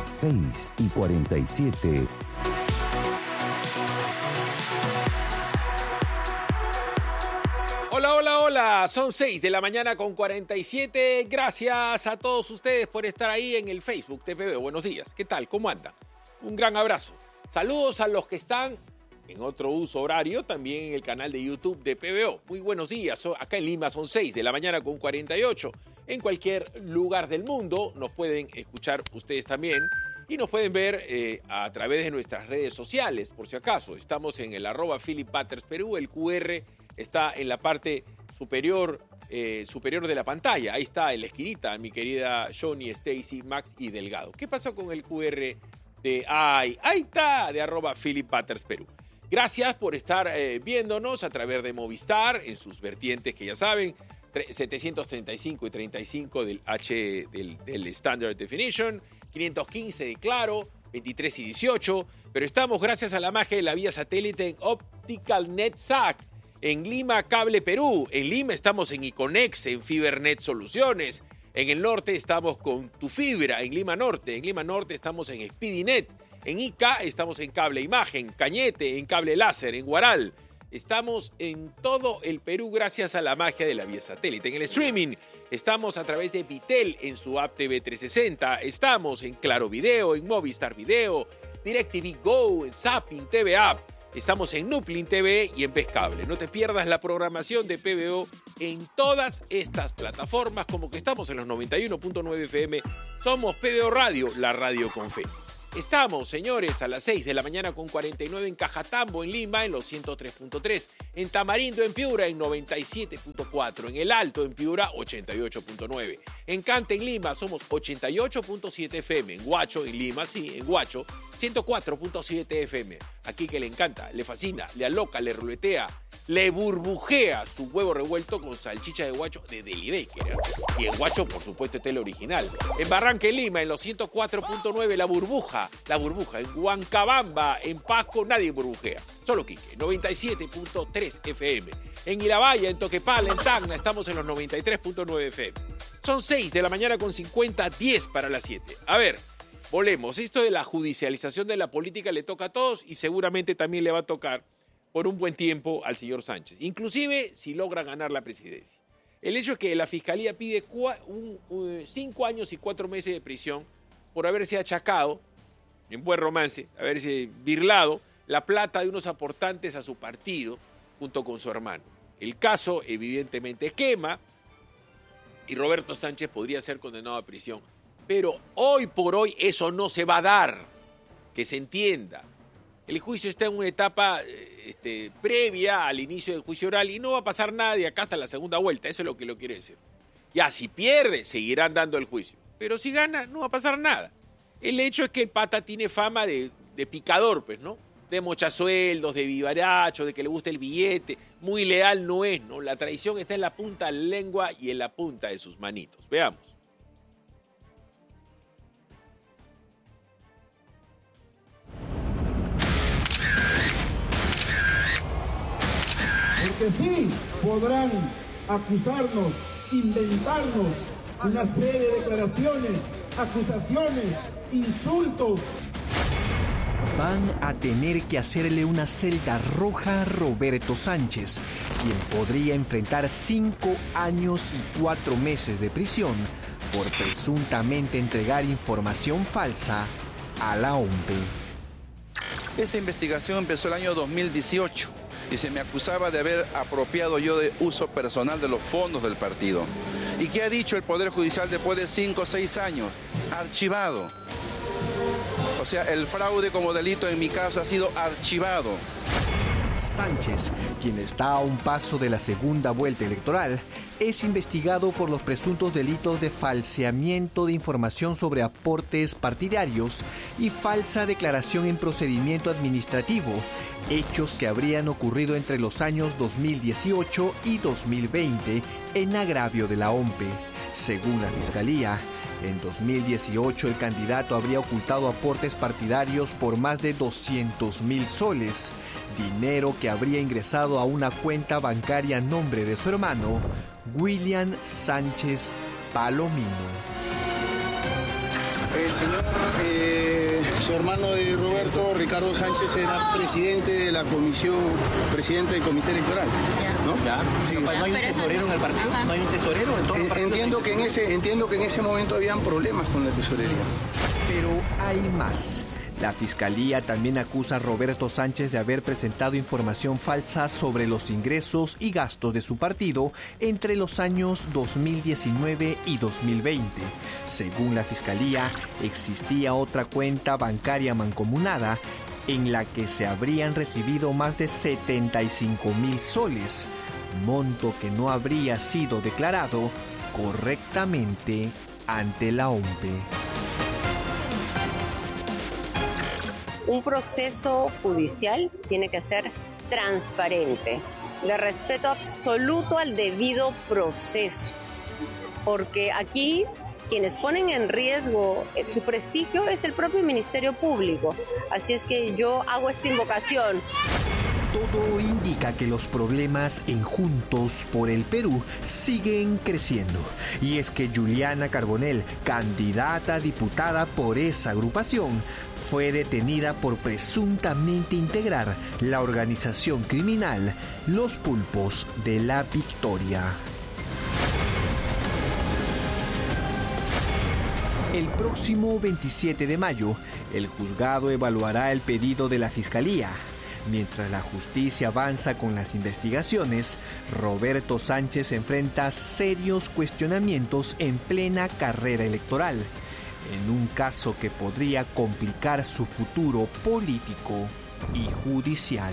6:47. Hola, son 6 de la mañana con 47. Gracias a todos ustedes por estar ahí en el Facebook de PBO. Buenos días, ¿qué tal? ¿Cómo andan? Un gran abrazo. Saludos a los que están en otro uso horario, también en el canal de YouTube de PBO. Muy buenos días, acá en Lima son 6 de la mañana con 48. En cualquier lugar del mundo nos pueden escuchar ustedes también y nos pueden ver a través de nuestras redes sociales, por si acaso. Estamos en el @PhilipPattersPerú, el QR está en la parte superior de la pantalla. Ahí está en la esquinita, mi querida Johnny, Stacy, Max y Delgado. ¿Qué pasó con el QR de ahí está, de @PhilipPattersPerú? Gracias por estar viéndonos a través de Movistar en sus vertientes que ya saben, 735 y 35 del del Standard Definition, 515 de Claro, 23 y 18, pero estamos gracias a la magia de la vía satélite en Optical Net SAC. En Lima, Cable Perú. En Lima estamos en Iconex, en Fibernet Soluciones. En el norte estamos con Tu Fibra, en Lima Norte. En Lima Norte estamos en Speedinet. En Ica estamos en Cable Imagen, Cañete, en Cable Láser, en Huaral. Estamos en todo el Perú gracias a la magia de la vía satélite. En el streaming estamos a través de Vitel en su app TV 360. Estamos en Claro Video, en Movistar Video, DirecTV Go, en Zapping TV App. Estamos en Nuplin TV y en Pescable. No te pierdas la programación de PBO en todas estas plataformas, como que estamos en los 91.9 FM. Somos PBO Radio, la radio con fe. Estamos, señores, a las 6 de la mañana con 49 en Cajatambo, en Lima, en los 103.3. En Tamarindo, en Piura, en 97.4. En El Alto, en Piura, 88.9. En Cante, en Lima, somos 88.7 FM. En Huacho, en Lima, sí, en Huacho, 104.7 FM. Aquí que le encanta, le fascina, le aloca, le ruletea, le burbujea su huevo revuelto con salchicha de Huacho de Deli Baker. Y en Huacho, por supuesto, está el original. En Barranca, en Lima, en los 104.9, la burbuja. En Huancabamba, en Pasco, nadie burbujea. Solo Quique, 97.3 FM. En Irabaya, en Toquepala, en Tacna, estamos en los 93.9 FM. Son 6 de la mañana con 50, 10 para las 7. A ver, volvemos. Esto de la judicialización de la política le toca a todos y seguramente también le va a tocar por un buen tiempo al señor Sánchez. Inclusive si logra ganar la presidencia. El hecho es que la Fiscalía pide 5 años y 4 meses de prisión por haberse achacado, en buen romance, haberse birlado la plata de unos aportantes a su partido junto con su hermano. El caso evidentemente quema y Roberto Sánchez podría ser condenado a prisión. Pero hoy por hoy eso no se va a dar, que se entienda. El juicio está en una etapa previa al inicio del juicio oral y no va a pasar nada de acá hasta la segunda vuelta, eso es lo que lo quiere decir. Ya, si pierde, seguirán dando el juicio, pero si gana, no va a pasar nada. El hecho es que el pata tiene fama de picador, pues, ¿no? De mochasueldos, de vivaracho, de que le gusta el billete. Muy leal no es, ¿no? La traición está en la punta de la lengua y en la punta de sus manitos. Veamos. Porque sí podrán acusarnos, inventarnos una serie de declaraciones, acusaciones, insultos. Van a tener que hacerle una celda roja a Roberto Sánchez, quien podría enfrentar 5 años y 4 meses de prisión por presuntamente entregar información falsa a la OMP. Esa investigación empezó el año 2018 y se me acusaba de haber apropiado yo de uso personal de los fondos del partido. ¿Y qué ha dicho el Poder Judicial después de 5 o 6 años? Archivado. O sea, el fraude como delito en mi caso ha sido archivado. Sánchez, quien está a un paso de la segunda vuelta electoral, es investigado por los presuntos delitos de falseamiento de información sobre aportes partidarios y falsa declaración en procedimiento administrativo, hechos que habrían ocurrido entre los años 2018 y 2020 en agravio de la OMP. Según la Fiscalía, en 2018 el candidato habría ocultado aportes partidarios por más de 200,000 soles, dinero que habría ingresado a una cuenta bancaria a nombre de su hermano, William Sánchez Palomino. Su hermano de Roberto, Ricardo Sánchez, era presidente de la comisión, presidente del comité electoral, ¿no? Ya. Sí. ¿No hay un tesorero en el partido? ¿No hay un tesorero en todo el partido? Entiendo que en ese momento habían problemas con la tesorería. Pero hay más. La Fiscalía también acusa a Roberto Sánchez de haber presentado información falsa sobre los ingresos y gastos de su partido entre los años 2019 y 2020. Según la Fiscalía, existía otra cuenta bancaria mancomunada en la que se habrían recibido más de 75,000 soles, monto que no habría sido declarado correctamente ante la OMPE. Un proceso judicial tiene que ser transparente, de respeto absoluto al debido proceso, porque aquí quienes ponen en riesgo su prestigio es el propio Ministerio Público. Así es que yo hago esta invocación. Todo indica que los problemas en Juntos por el Perú siguen creciendo. Y es que Juliana Carbonell, candidata a diputada por esa agrupación, fue detenida por presuntamente integrar la organización criminal Los Pulpos de la Victoria. El próximo 27 de mayo, el juzgado evaluará el pedido de la Fiscalía. Mientras la justicia avanza con las investigaciones, Roberto Sánchez enfrenta serios cuestionamientos en plena carrera electoral, en un caso que podría complicar su futuro político y judicial.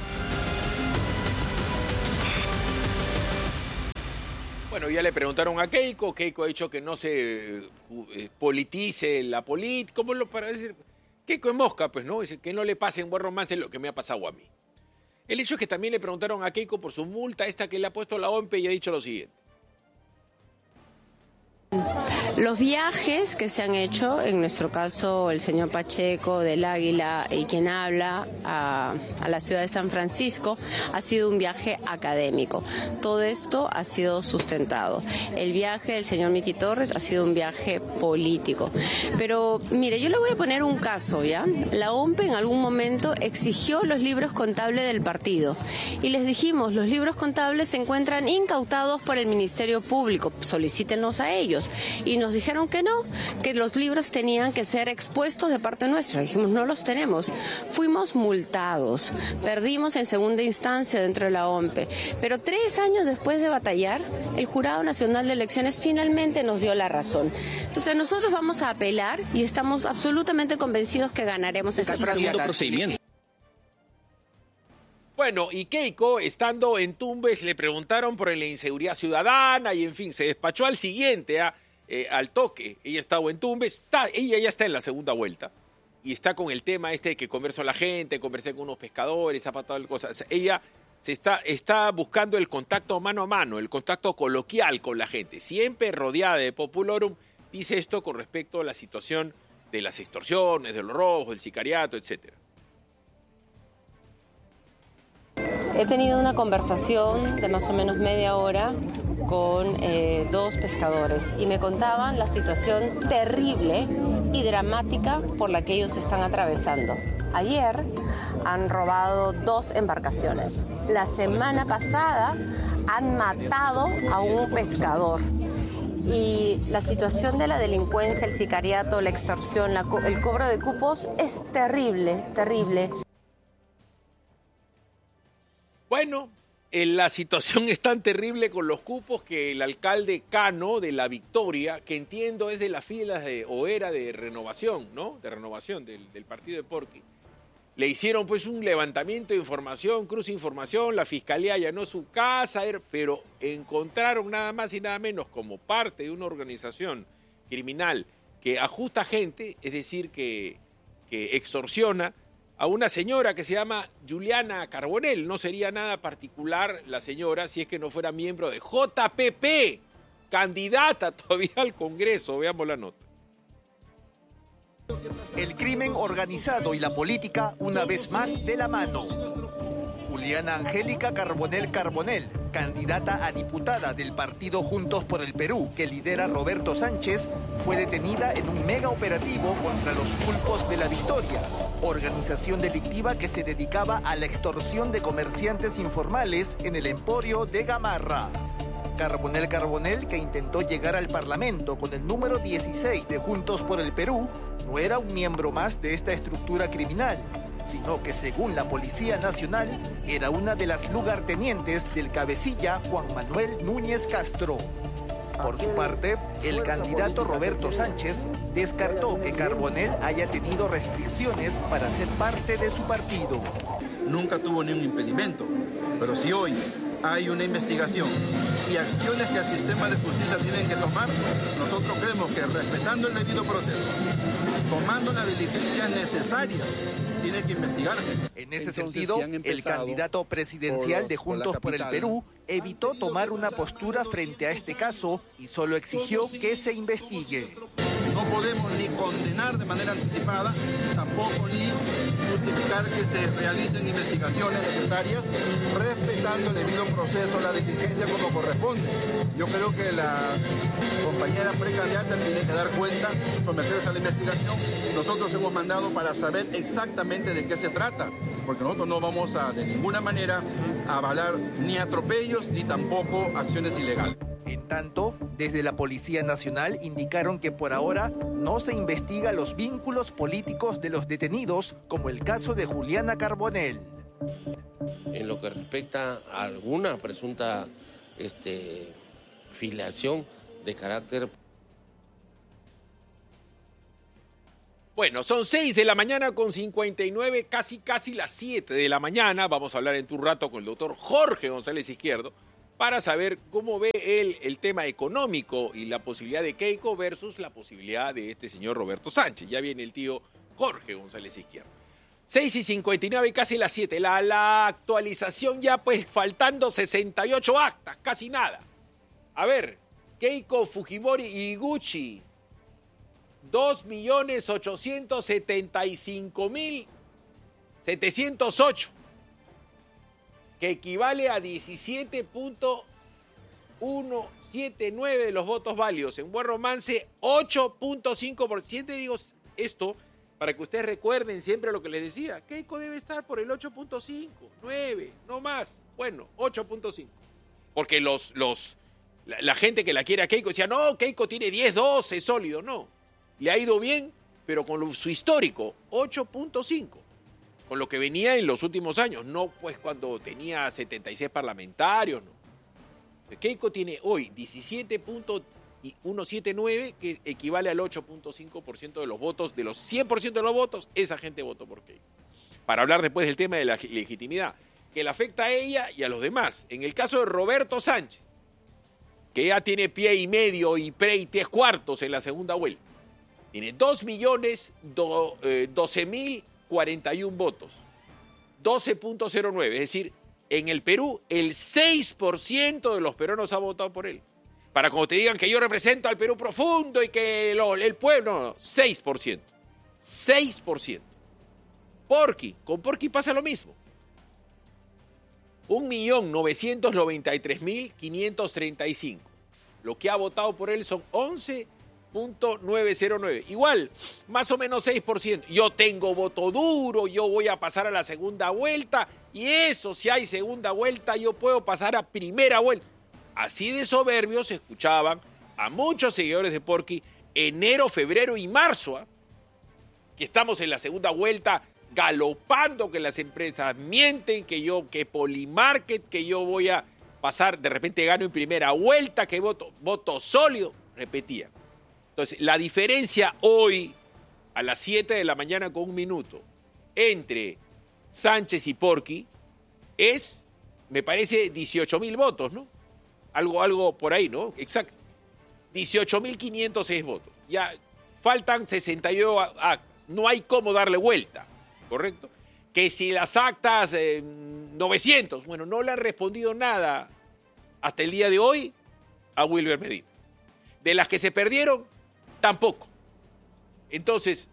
Bueno, ya le preguntaron a Keiko. Keiko ha dicho que no se politice la política. ¿Cómo lo para decir? Keiko es mosca, pues, ¿no? Dice que no le pase en buen romance lo que me ha pasado a mí. El hecho es que también le preguntaron a Keiko por su multa esta que le ha puesto la OMPE y ha dicho lo siguiente. Los viajes que se han hecho, en nuestro caso el señor Pacheco del Águila y quien habla a la ciudad de San Francisco, ha sido un viaje académico. Todo esto ha sido sustentado. El viaje del señor Miki Torres ha sido un viaje político. Pero mire, yo le voy a poner un caso, ¿ya? La OMPE en algún momento exigió los libros contables del partido y les dijimos, los libros contables se encuentran incautados por el Ministerio Público, solicítenlos a ellos. Y nos dijeron que no, que los libros tenían que ser expuestos de parte nuestra. Dijimos, no los tenemos. Fuimos multados, perdimos en segunda instancia dentro de la OMPE. Pero 3 años después de batallar, el Jurado Nacional de Elecciones finalmente nos dio la razón. Entonces nosotros vamos a apelar y estamos absolutamente convencidos que ganaremos este procedimiento. Bueno, y Keiko, estando en Tumbes, le preguntaron por la inseguridad ciudadana y, en fin, se despachó al siguiente, al toque. Ella estaba en Tumbes, ella ya está en la segunda vuelta y está con el tema de que conversó a la gente, conversé con unos pescadores, ha pasado cosas. Ella está buscando el contacto mano a mano, el contacto coloquial con la gente, siempre rodeada de Populorum. Dice esto con respecto a la situación de las extorsiones, de los robos, del sicariato, etcétera. He tenido una conversación de más o menos media hora con 2 pescadores y me contaban la situación terrible y dramática por la que ellos están atravesando. Ayer han robado 2 embarcaciones. La semana pasada han matado a un pescador. Y la situación de la delincuencia, el sicariato, la extorsión, el cobro de cupos es terrible, terrible. Bueno, la situación es tan terrible con los cupos que el alcalde Cano de La Victoria, que entiendo es de las filas era de renovación, ¿no? De renovación del partido de Porqui, le hicieron pues un levantamiento de información, cruce información, la fiscalía allanó su casa, pero encontraron nada más y nada menos como parte de una organización criminal que ajusta gente, es decir, que extorsiona a una señora que se llama Juliana Carbonell. No sería nada particular la señora si es que no fuera miembro de JPP, candidata todavía al Congreso. Veamos la nota. El crimen organizado y la política una vez más de la mano. Juliana Angélica Carbonell, candidata a diputada del partido Juntos por el Perú, que lidera Roberto Sánchez, fue detenida en un mega operativo contra los Pulpos de la Victoria, organización delictiva que se dedicaba a la extorsión de comerciantes informales en el emporio de Gamarra. Carbonell, que intentó llegar al Parlamento con el número 16 de Juntos por el Perú, no era un miembro más de esta estructura criminal, sino que según la Policía Nacional, era una de las lugartenientes del cabecilla Juan Manuel Núñez Castro. Por su parte, el candidato Roberto Sánchez descartó que Carbonell haya tenido restricciones para ser parte de su partido. Nunca tuvo ningún impedimento, pero si hoy hay una investigación y acciones que el sistema de justicia tienen que tomar, nosotros creemos que respetando el debido proceso, tomando las diligencias necesarias, tiene que investigarse. En ese sentido, el candidato presidencial de Juntos por el Perú evitó tomar una postura frente a este caso y solo exigió que se investigue. No podemos ni condenar de manera anticipada, tampoco ni justificar que se realicen investigaciones necesarias, respetando el debido proceso, la diligencia como corresponde. Yo creo que la compañera precandidata tiene que dar cuenta, someterse a la investigación. Nosotros hemos mandado para saber exactamente de qué se trata, porque nosotros no vamos a, de ninguna manera, a avalar ni atropellos ni tampoco acciones ilegales. En tanto, desde la Policía Nacional indicaron que por ahora no se investiga los vínculos políticos de los detenidos, como el caso de Juliana Carbonell. En lo que respecta a alguna presunta filiación de carácter... Bueno, son 6 de la mañana con 59, casi las 7 de la mañana. Vamos a hablar en un rato con el doctor Jorge González Izquierdo para saber cómo ve él el tema económico y la posibilidad de Keiko versus la posibilidad de este señor Roberto Sánchez. Ya viene el tío Jorge González Izquierdo. 6:59, casi las 7. La actualización ya pues faltando 68 actas, casi nada. A ver, Keiko Fujimori y Gucci, 2.875.708. que equivale a 17.179 de los votos válidos. En Buen Romance, 8.5%. Digo esto para que ustedes recuerden siempre lo que les decía. Keiko debe estar por el 8.5, 9, no más. Bueno, 8.5. Porque la gente que la quiere a Keiko decía, no, Keiko tiene 10, 12, sólido. No, le ha ido bien, pero con su histórico, 8.5. Con lo que venía en los últimos años, no pues cuando tenía 76 parlamentarios, no. Keiko tiene hoy 17.179, que equivale al 8.5% de los votos, de los 100% de los votos, esa gente votó por Keiko. Para hablar después del tema de la legitimidad, que le afecta a ella y a los demás. En el caso de Roberto Sánchez, que ya tiene pie y medio y 3/4 en la segunda vuelta, tiene 2.012.041 votos, 12.09, es decir, en el Perú el 6% de los peruanos ha votado por él. Para cuando te digan que yo represento al Perú profundo y que el pueblo, no, 6%. 6%. Con Porky pasa lo mismo. 1.993.535. Lo que ha votado por él son 11.909. Igual, más o menos 6%. Yo tengo voto duro, yo voy a pasar a la segunda vuelta, y eso, si hay segunda vuelta, yo puedo pasar a primera vuelta. Así de soberbios escuchaban a muchos seguidores de Porky enero, febrero y marzo, que estamos en la segunda vuelta, galopando, que las empresas mienten, que Polimarket, que yo voy a pasar, de repente gano en primera vuelta, que voto sólido, repetía. Entonces, la diferencia hoy, a las 7 de la mañana con 1 minuto, entre Sánchez y Porky, es, me parece, 18.000 votos, ¿no? Algo por ahí, ¿no? Exacto. 18.506 votos. Ya faltan 68 actas. No hay cómo darle vuelta, ¿correcto? Que si las actas, 900, bueno, no le han respondido nada hasta el día de hoy a Wilber Medina. De las que se perdieron, tampoco. Entonces,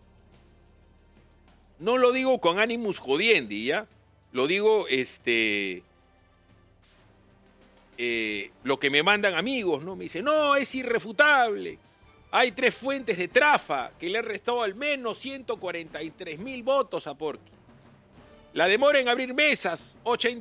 no lo digo con ánimos jodiendi, ¿ya? Lo digo, lo que me mandan amigos, ¿no? Me dicen, no, es irrefutable. Hay 3 fuentes de Trafa que le han restado al menos 143.000 votos a Porqui. La demora en abrir mesas,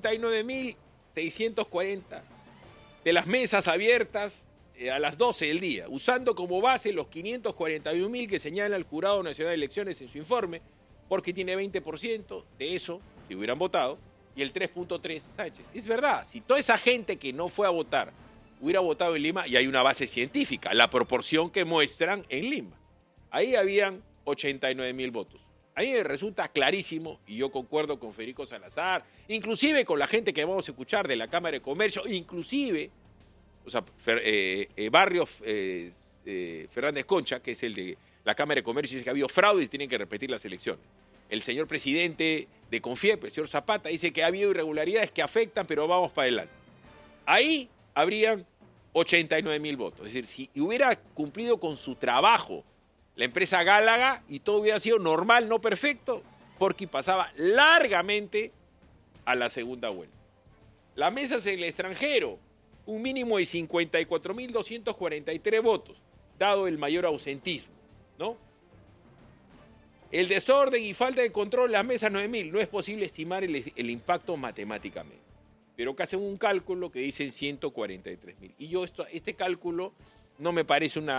89.640 de las mesas abiertas a las 12 del día, usando como base los 541.000 que señala el Jurado Nacional de Elecciones en su informe, Porqui tiene 20% de eso, si hubieran votado, y el 3.3 Sánchez. Es verdad, si toda esa gente que no fue a votar hubiera votado en Lima, y hay una base científica, la proporción que muestran en Lima. Ahí habían 89.000 votos. A mí me resulta clarísimo, y yo concuerdo con Federico Salazar, inclusive con la gente que vamos a escuchar de la Cámara de Comercio, inclusive, o sea, Barrios Fernández Concha, que es el de la Cámara de Comercio, dice que ha habido fraude y tienen que repetir las elecciones. El señor presidente de Confiep, el señor Zapata, dice que ha habido irregularidades que afectan, pero vamos para adelante. Ahí habrían 89.000 votos. Es decir, si hubiera cumplido con su trabajo la empresa Gálaga y todo hubiera sido normal, no perfecto, Porqui pasaba largamente a la segunda vuelta. Las mesas en el extranjero, un mínimo de 54.243 votos, dado el mayor ausentismo, ¿no? El desorden y falta de control en las mesas 9.000. No es posible estimar el impacto matemáticamente. Pero que hacen un cálculo que dicen 143.000. Y yo este cálculo no me parece un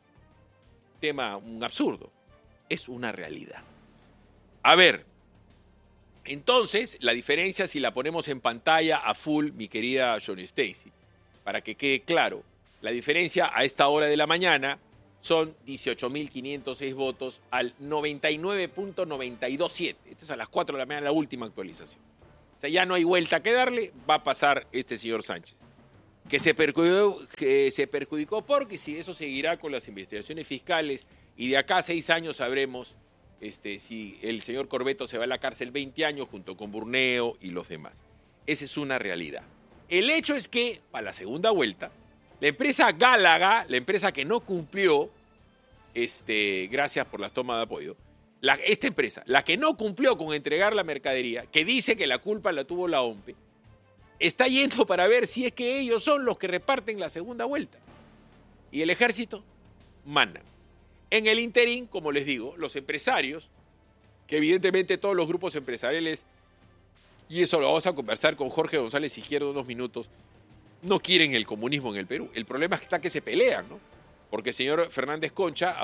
absurdo. Es una realidad. A ver, entonces, la diferencia, si la ponemos en pantalla a full, mi querida Johnny Stacy, para que quede claro, la diferencia a esta hora de la mañana son 18.506 votos al 99.927. Esto es a las 4 de la mañana, la última actualización. O sea, ya no hay vuelta que darle, va a pasar este señor Sánchez. Que se perjudicó porque si eso seguirá con las investigaciones fiscales y de acá a 6 años sabremos si el señor Corbeto se va a la cárcel 20 años junto con Burneo y los demás. Esa es una realidad. El hecho es que, para la segunda vuelta, la empresa Gálaga, la empresa que no cumplió, gracias por las tomas de apoyo, esta empresa, la que no cumplió con entregar la mercadería, que dice que la culpa la tuvo la OMPE, está yendo para ver si es que ellos son los que reparten la segunda vuelta. Y el ejército mandan. En el interín, como les digo, los empresarios, que evidentemente todos los grupos empresariales, y eso lo vamos a conversar con Jorge González Izquierdo en unos minutos, no quieren el comunismo en el Perú. El problema está que se pelean, ¿no? Porque el señor Fernández Concha,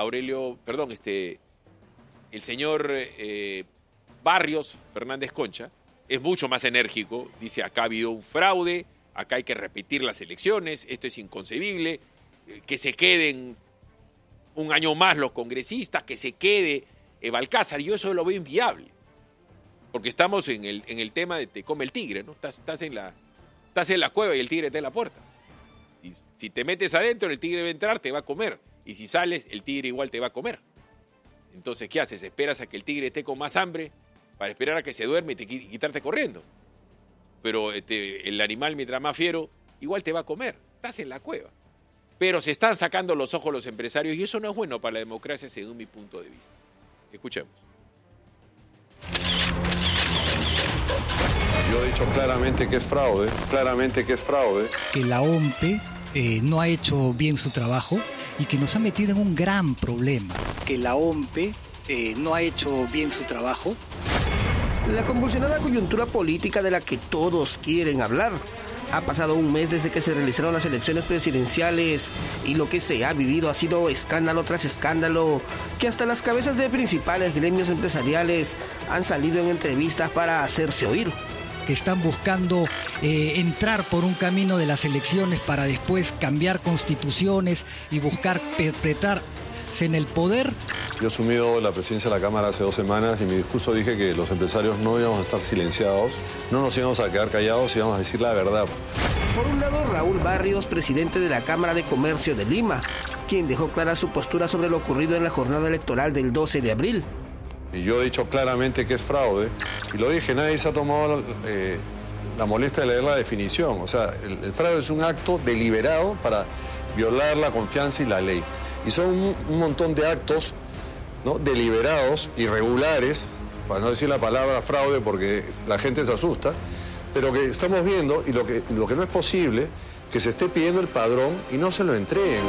el señor Barrios Fernández Concha, es mucho más enérgico, dice acá ha habido un fraude, acá hay que repetir las elecciones, esto es inconcebible, que se queden un año más los congresistas, que se quede Balcázar, y yo eso lo veo inviable, porque estamos en el tema de te come el tigre, ¿no? Estás en la cueva y el tigre está en la puerta. Si te metes adentro, el tigre va a entrar, te va a comer, y si sales, el tigre igual te va a comer. Entonces, ¿qué haces? ¿Esperas a que el tigre esté con más hambre para esperar a que se duerme y quitarte corriendo? Pero el animal, mientras más fiero, igual te va a comer. Estás en la cueva. Pero se están sacando los ojos los empresarios y eso no es bueno para la democracia según mi punto de vista. Escuchemos. Yo he dicho claramente que es fraude, que la OMPE no ha hecho bien su trabajo y que nos ha metido en un gran problema. Que la OMPE no ha hecho bien su trabajo. La convulsionada coyuntura política de la que todos quieren hablar. Ha pasado un mes desde que se realizaron las elecciones presidenciales y lo que se ha vivido ha sido escándalo tras escándalo, que hasta las cabezas de principales gremios empresariales han salido en entrevistas para hacerse oír. Que están buscando entrar por un camino de las elecciones para después cambiar constituciones y buscar perpetrarse en el poder. Yo he asumido la presidencia de la Cámara hace 2 semanas y en mi discurso dije que los empresarios no íbamos a estar silenciados, no nos íbamos a quedar callados, íbamos a decir la verdad. Por un lado, Raúl Barrios, presidente de la Cámara de Comercio de Lima, quien dejó clara su postura sobre lo ocurrido en la jornada electoral del 12 de abril. Y yo he dicho claramente que es fraude, y lo dije, nadie se ha tomado la molestia de leer la definición. O sea, el fraude es un acto deliberado para violar la confianza y la ley. Y son un montón de actos, ¿no?, deliberados, irregulares, para no decir la palabra fraude porque la gente se asusta, pero que estamos viendo y lo que no es posible que se esté pidiendo el padrón y no se lo entreguen.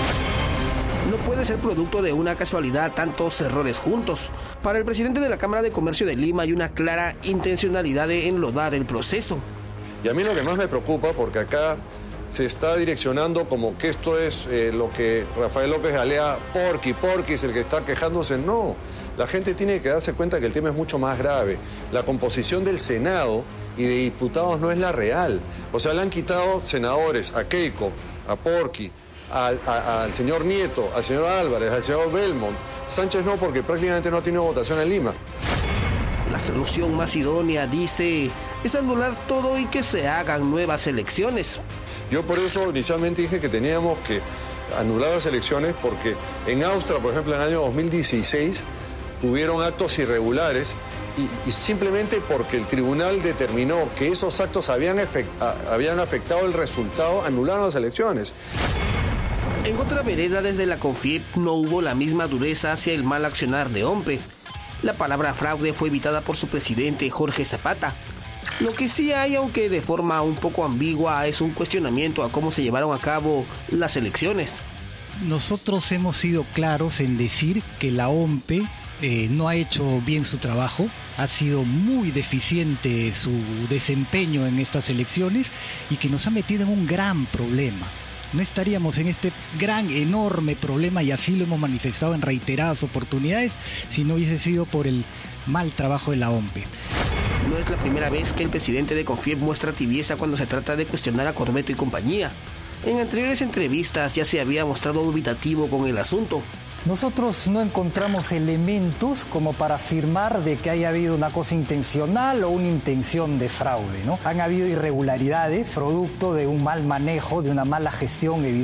No puede ser producto de una casualidad tantos errores juntos. Para el presidente de la Cámara de Comercio de Lima hay una clara intencionalidad de enlodar el proceso. Y a mí lo que más me preocupa, porque acá se está direccionando como que esto es lo que Rafael López Galea, Porqui es el que está quejándose. No, la gente tiene que darse cuenta que el tema es mucho más grave. La composición del Senado y de diputados no es la real. O sea, le han quitado senadores a Keiko, a Porqui, al señor Nieto, al señor Álvarez, al señor Belmont. Sánchez no, porque prácticamente no ha tenido votación en Lima. La solución más idónea, dice, es anular todo y que se hagan nuevas elecciones. Yo por eso inicialmente dije que teníamos que anular las elecciones, porque en Austria, por ejemplo, en el año 2016, hubieron actos irregulares y simplemente porque el tribunal determinó que esos actos habían afectado el resultado, anularon las elecciones. En otra vereda, desde la CONFIEP no hubo la misma dureza hacia el mal accionar de OMPE. La palabra fraude fue evitada por su presidente Jorge Zapata. Lo que sí hay, aunque de forma un poco ambigua, es un cuestionamiento a cómo se llevaron a cabo las elecciones. Nosotros hemos sido claros en decir que la OMPE no ha hecho bien su trabajo, ha sido muy deficiente su desempeño en estas elecciones y que nos ha metido en un gran problema. No estaríamos en este gran, enorme problema, y así lo hemos manifestado en reiteradas oportunidades, si no hubiese sido por el mal trabajo de la OMPE. No es la primera vez que el presidente de CONFIEP muestra tibieza cuando se trata de cuestionar a Corbeto y compañía. En anteriores entrevistas ya se había mostrado dubitativo con el asunto. Nosotros no encontramos elementos como para afirmar de que haya habido una cosa intencional o una intención de fraude, ¿no? Han habido irregularidades producto de un mal manejo, de una mala gestión evidente.